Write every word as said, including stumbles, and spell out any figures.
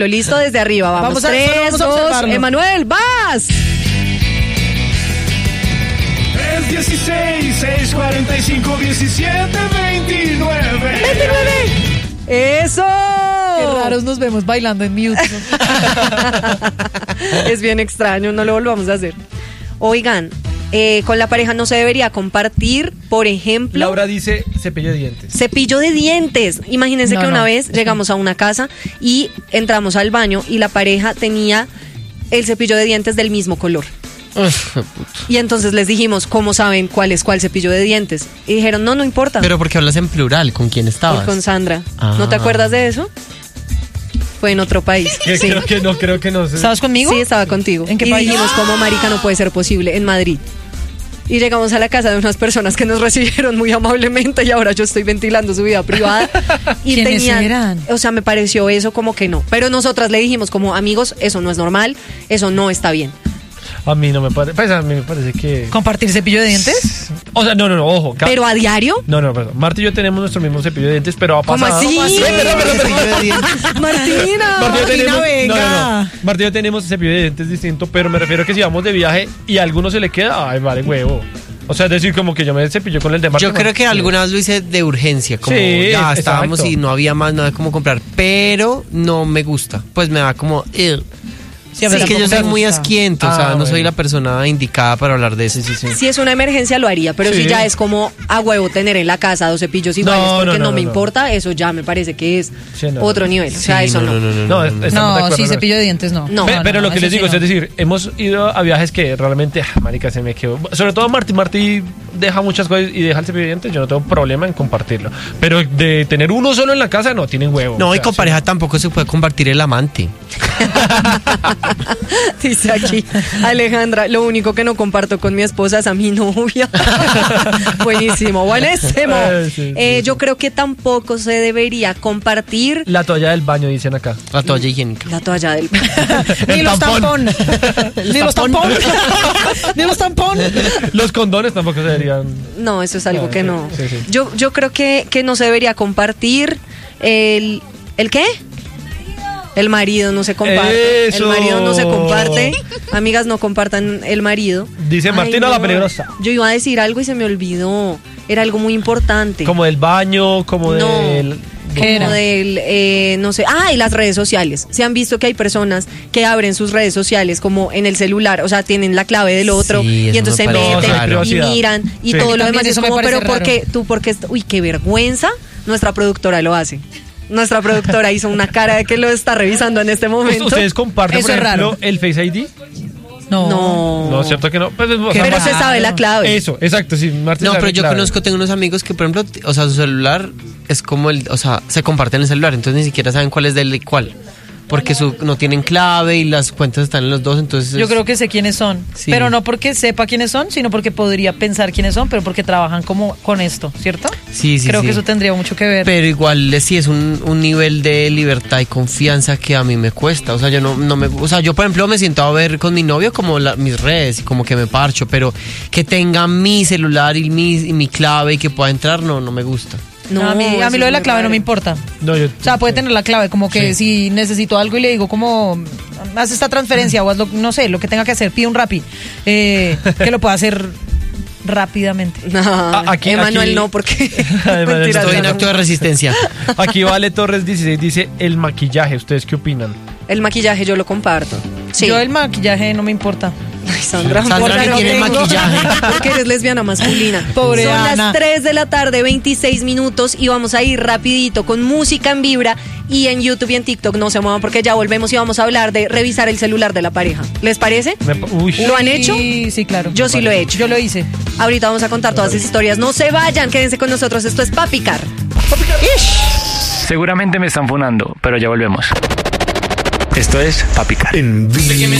Lo listo desde arriba, vamos. Vamos a- Tres, solo vamos a dos, observarlo. Emanuel, vas. Es dieciséis, seis, cuarenta y cinco, diecisiete, veintinueve. ¡Eso! Qué raros nos vemos bailando en mute. Es bien extraño, no lo volvamos a hacer. Oigan, eh, con la pareja no se debería compartir, por ejemplo, Laura dice cepillo de dientes. cepillo de dientes. Imagínense No, que una no. vez llegamos a una casa y entramos al baño y la pareja tenía el cepillo de dientes del mismo color. Y entonces les dijimos, ¿cómo saben cuál es cuál cepillo de dientes? Y dijeron, no, no importa. Pero porque hablas en plural, ¿con quién Por estabas? con Sandra. Ah. ¿No te acuerdas de eso? Fue en otro país. Que Sí. Creo que no, creo que no. sé. ¿Estabas conmigo? Sí, estaba contigo. ¿En qué y país? dijimos, como marica no puede ser posible, en Madrid. Y llegamos a la casa de unas personas que nos recibieron muy amablemente y ahora yo estoy ventilando su vida privada. Y ¿Quiénes tenían, eran? o sea, me pareció eso como que no. Pero nosotras le dijimos como amigos, eso no es normal, eso no está bien. A mí no me parece. Pues a mí me parece que. ¿Compartir cepillo de dientes? O sea, no, no, no, ojo. ca- Pero a diario, No, no, perdón. Marta y yo tenemos nuestro mismo cepillo de dientes, pero ha ¿cómo pasado. así? Ay, perdón, perdón, perdón. Cepillo de dientes. Martina. Marta y yo Martina, tenemos, venga. no, no, no. Marta y yo tenemos cepillo de dientes distinto, pero me refiero a que si vamos de viaje y a alguno se le queda, ay, vale, huevo. O sea, es decir, como que yo me cepillo con el de Marta. Yo creo que alguna vez lo hice de urgencia, como Sí, ya estábamos exacto. y no había más nada como comprar, pero no me gusta, pues me da como... "Ugh". Sí, a Sí, mí es que yo tampoco soy me muy gusta. asquiento, o Ah, sea, no bueno. soy la persona indicada para hablar de eso. Sí, sí, sí. Si es una emergencia lo haría, pero Sí. si ya es como a huevo tener en la casa dos cepillos iguales No, porque no, no, no, me no. importa, eso ya me parece que es Sí, no, otro no. nivel. O sea, Sí, eso no. no, no, no, No, no, es- no. estamos de No, acuerdo, sí, ¿no? cepillo de dientes no. No. Pe- no, pero no, lo que eso les sí digo no. es decir, hemos ido a viajes que realmente, ah, marica, se me quedó. Sobre todo Martí, Martí deja muchas cosas y deja el cepillo de dientes, yo no tengo problema en compartirlo. Pero de tener uno solo en la casa, no, tienen huevo. No, O y sea, con sí. pareja tampoco se puede compartir el amante. Dice aquí Alejandra, lo único que no comparto con mi esposa es a mi novia. Buenísimo, buenísimo. Eh, sí, sí, Eh, sí. yo creo que tampoco se debería compartir La toalla del baño, dicen acá. La toalla higiénica. la toalla del Ni El los tampón. tampón. Ni los tampón. Ni los tampón. Los condones tampoco se deberían. No, eso es algo Ah, que sí, no. sí, sí. Yo, yo creo que, que no se debería compartir el... ¿El qué? El marido no se comparte. Eso. El marido no se comparte. Amigas, no compartan el marido. Dice Ay, Martina la no. peligrosa. Yo iba a decir algo y se me olvidó. Era algo muy importante. Como del baño, como No. del. ¿Qué Como era? del, eh, no sé, ah, y las redes sociales. Se han visto que hay personas que abren sus redes sociales como en el celular, o sea, tienen la clave del otro Sí, y eso entonces me se parece meten raro. y miran y Sí. todo lo También demás es eso me como, parece pero ¿por raro. qué tú? Porque, est- uy, qué vergüenza. Nuestra productora lo hace. Nuestra productora hizo una cara de que lo está revisando en este momento. ¿Ustedes comparten, Eso por es ejemplo, raro. el Face I D? No. No. No, ¿cierto que no? Pues, o sea, Pero Marta- se sabe la clave. Eso, exacto, sí, Marta No, sabe pero la yo clave. conozco, tengo unos amigos que, por ejemplo, t- o sea, su celular es como el, o sea, se comparten el celular, entonces ni siquiera saben cuál es del y cuál. Porque su, no tienen clave y las cuentas están en los dos, entonces... Yo creo que sé quiénes son, Sí. pero no porque sepa quiénes son, sino porque podría pensar quiénes son, pero porque trabajan como con esto, ¿cierto? Sí, sí, Creo sí. que eso tendría mucho que ver. Pero igual eh, sí es un, un nivel de libertad y confianza que a mí me cuesta. O sea, yo no, no me, o sea, yo por ejemplo me siento a ver con mi novio como la- mis redes y como que me parcho, pero que tenga mi celular y mi, y mi clave y que pueda entrar, no, no me gusta. No, a mí, a eso mí lo de es la muy clave no raro. me importa. No, yo, O sea, puede tener la clave, como que si necesito algo y le digo como, haz esta transferencia o haz lo, no sé, lo que tenga que hacer, pide un Rappi, eh, que lo pueda hacer rápidamente. No, Ah, aquí- Emanuel aquí- no, porque Emanuel, Mentira, Estoy en no. acto de resistencia. Aquí Vale Torres dieciséis dice el maquillaje. ¿Ustedes qué opinan? El maquillaje yo lo comparto. Sí. Yo el maquillaje no me importa. Ay, Sandra, Sandra porque ni no tiene tengo. maquillaje. Porque eres lesbiana masculina. Pobre Son Ana. las tres de la tarde, veintiséis minutos, y vamos a ir rapidito con música en vibra, y en YouTube y en TikTok no se muevan porque ya volvemos y vamos a hablar de revisar el celular de la pareja. ¿Les parece? Me pa- uy. ¿Lo han hecho? Sí, sí, claro. Yo sí lo he hecho. Yo lo hice. Ahorita vamos a contar todas esas historias. No se vayan, quédense con nosotros. Esto es Pa' Picar. Seguramente me están funando, pero ya volvemos. Esto es Pa' Picar. En Vibra.